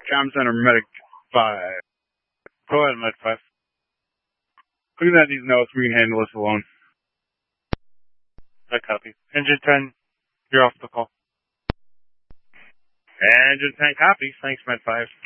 Com Center Medic 5. Go ahead, Med 5. Look at these notes. We can handle this alone. I copy. Engine 10, you're off the call. Engine 10 copies. Thanks, Med 5.